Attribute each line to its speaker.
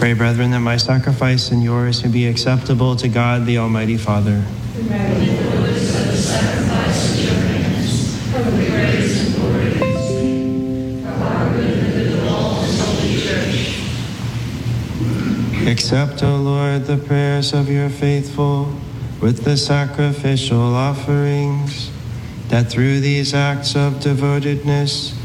Speaker 1: Pray, brethren, that my sacrifice and yours may be acceptable to God, the Almighty Father. Accept, O Lord, the prayers of your faithful with the sacrificial offerings, that through these acts of devotedness